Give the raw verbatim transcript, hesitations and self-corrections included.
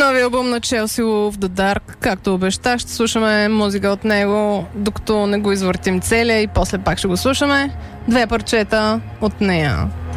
Новия албум на Chelsea Wolf, The Dark, както обещах, ще слушаме музика от него, докато не го извъртим целия и после пак ще го слушаме. Две парчета от нея.